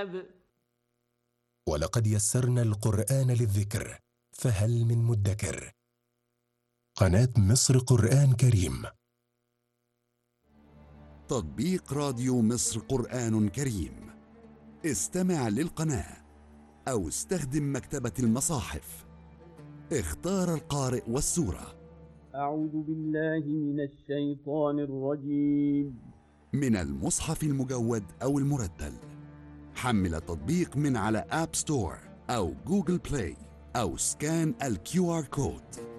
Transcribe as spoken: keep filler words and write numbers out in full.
العذاب. ولقد يسرنا القرآن للذكر فهل من مدكر. قناة مصر قرآن كريم. تطبيق راديو مصر قرآن كريم. استمع للقناة أو استخدم مكتبة المصاحف. اختار القارئ والسورة. أعوذ بالله من الشيطان الرجيم. من المصحف المجود أو المرتل. حمل التطبيق من على آب ستور أو جوجل بلاي أو سكان الكيو آر كود.